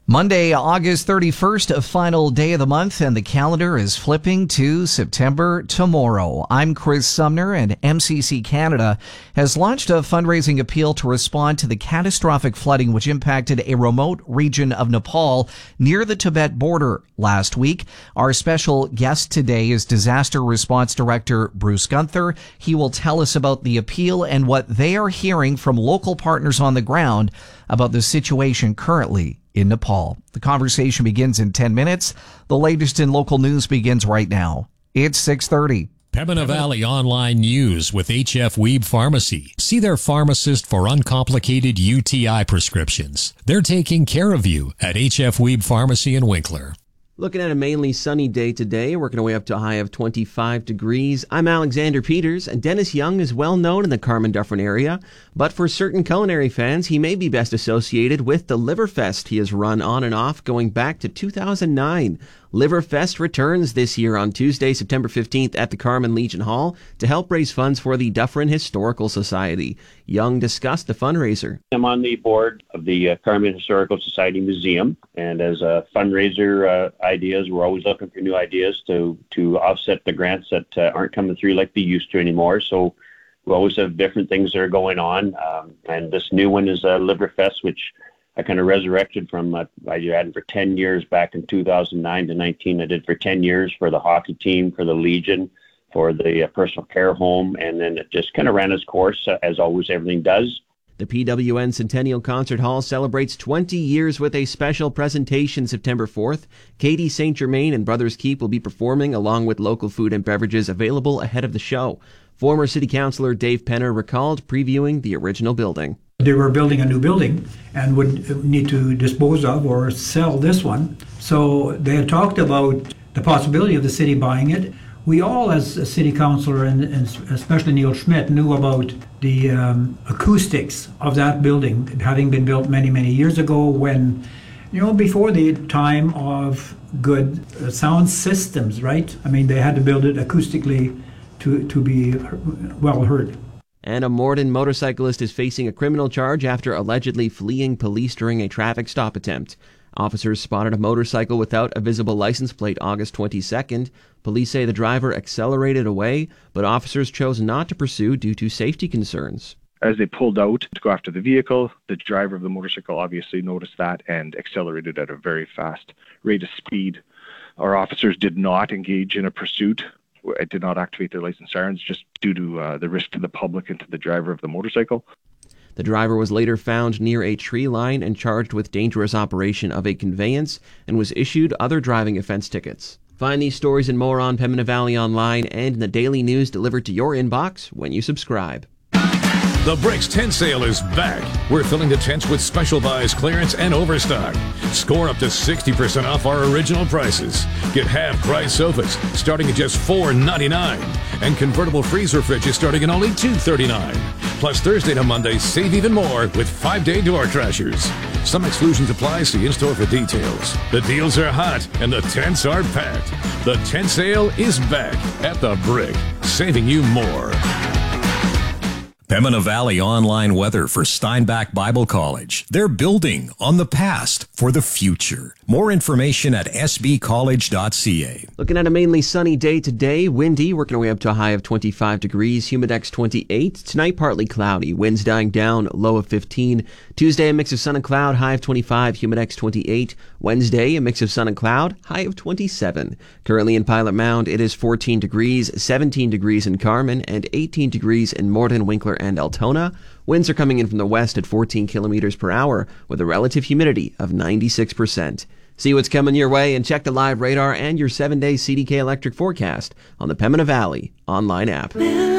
Monday, August 31st, a final day of the month, and the calendar is flipping to September tomorrow. I'm Chris Sumner, and MCC Canada has launched a fundraising appeal to respond to the catastrophic flooding which impacted a remote region of Nepal near the Tibet border last week. Our special guest today is Disaster Response Director Bruce Gunther. He will tell us about the appeal and what they are hearing from local partners on the ground about the situation currently in Nepal. The conversation begins in 10 minutes. The latest in local news begins right now. It's 6:30. Pembina Valley Online News with HF Weeb Pharmacy. See their pharmacist for uncomplicated UTI prescriptions. They're taking care of you at HF Weeb Pharmacy in Winkler. Looking at a mainly sunny day today, working our way up to a high of 25 degrees. I'm Alexander Peters, and Dennis Young is well known in the Carman-Dufferin area, but for certain culinary fans, he may be best associated with the Liverfest he has run on and off going back to 2009. Liverfest returns this year on Tuesday, September 15th at the Carman Legion Hall to help raise funds for the Dufferin Historical Society. Young discussed the fundraiser. I'm on the board of the Carman Historical Society Museum, and as a fundraiser ideas, we're always looking for new ideas to offset the grants that aren't coming through like they used to anymore. So we always have different things that are going on, and this new one is Liverfest, which I kind of resurrected from, I had for 10 years back in 2009 to 19. I did for 10 years for the hockey team, for the Legion, for the personal care home, and then it just kind of ran its course, as always everything does. The PWN Centennial Concert Hall celebrates 20 years with a special presentation September 4th. Katie St. Germain and Brothers Keep will be performing along with local food and beverages available ahead of the show. Former City Councillor Dave Penner recalled previewing the original building. They were building a new building and would need to dispose of or sell this one. So they had talked about the possibility of the city buying it. We all, as a city councillor and especially Neil Schmidt, knew about the acoustics of that building, having been built many, many years ago when, before the time of good sound systems, right? I mean, they had to build it acoustically to be well heard. And a Morden motorcyclist is facing a criminal charge after allegedly fleeing police during a traffic stop attempt. Officers spotted a motorcycle without a visible license plate August 22nd. Police say the driver accelerated away, but officers chose not to pursue due to safety concerns. As they pulled out to go after the vehicle, the driver of the motorcycle obviously noticed that and accelerated at a very fast rate of speed. Our officers did not engage in a pursuit. It did not activate their license sirens just due to the risk to the public and to the driver of the motorcycle. The driver was later found near a tree line and charged with dangerous operation of a conveyance and was issued other driving offense tickets. Find these stories and more on Pembina Valley Online and in the daily news delivered to your inbox when you subscribe. The Bricks tent sale is back. We're filling the tents with special buys, clearance, and overstock. Score up to 60% off our original prices. Get half-price sofas starting at just $4.99, and convertible freezer fridges starting at only $2.39. Plus, Thursday to Monday, save even more with 5-day door crashers. Some exclusions apply. See in-store for details. The deals are hot, and the tents are packed. The tent sale is back at the Brick, saving you more. Pembina Valley Online Weather for Steinbach Bible College. They're building on the past for the future. More information at sbcollege.ca. Looking at a mainly sunny day today, windy, working our way up to a high of 25 degrees, humidex 28. Tonight, partly cloudy, winds dying down, low of 15. Tuesday, a mix of sun and cloud, high of 25, humidex 28. Wednesday, a mix of sun and cloud, high of 27. Currently in Pilot Mound, it is 14 degrees, 17 degrees in Carman, and 18 degrees in Morden, Winkler, and Altona. Winds are coming in from the west at 14 kilometers per hour with a relative humidity of 96%. See what's coming your way and check the live radar and your 7-day CDK electric forecast on the Pembina Valley online app.